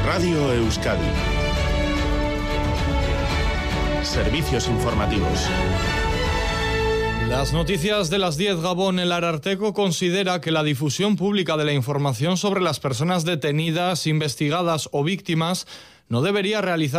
Radio Euskadi. Servicios informativos. Las noticias de las 10. Gabón. El Ararteko considera que la difusión pública de la información sobre las personas detenidas, investigadas o víctimas no debería realizarse